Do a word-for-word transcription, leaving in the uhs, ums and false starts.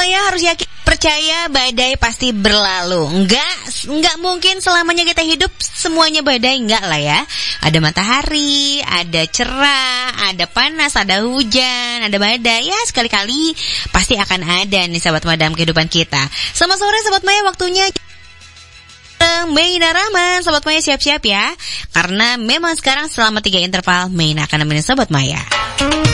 Maya harus yakin, percaya badai pasti berlalu. Enggak, enggak mungkin selamanya kita hidup semuanya badai, enggak lah ya. Ada matahari, ada cerah, ada panas, ada hujan, ada badai. Ya sekali-kali pasti akan ada nih Sobat Maya dalam kehidupan kita. Selamat sore Sobat Maya, waktunya Meina Rahman. Sobat Maya siap-siap ya, karena memang sekarang selama tiga interval Meina akan nemenin Sobat Maya.